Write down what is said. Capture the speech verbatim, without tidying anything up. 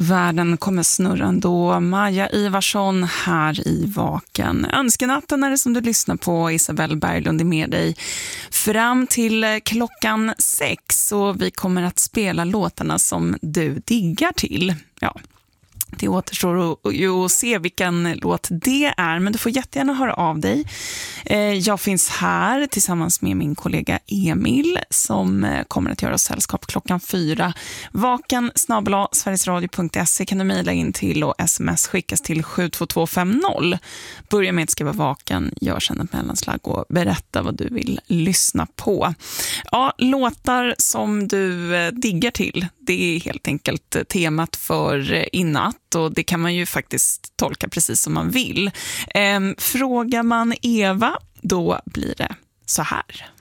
Världen kommer snurra ändå. Maja Ivarsson här i Vaken. Önskenatten är det som du lyssnar på. Isabelle Berglund är med dig fram till klockan sex. Och vi kommer att spela låtarna som du diggar till. Ja. Det återstår ju att se vilken låt det är, men du får jättegärna höra av dig. Jag finns här tillsammans med min kollega Emil som kommer att göra sällskap klockan fyra. Vaken snabel-a sverigesradio punkt se kan du mejla in till och sms skickas till sju två två fem noll. Börja med att skriva vaken, gör sedan ett mellanslag och berätta vad du vill lyssna på. Ja, låtar som du diggar till, det är helt enkelt temat för inatt. Och det kan man ju faktiskt tolka precis som man vill. Ehm, frågar man Eva, då blir det så här.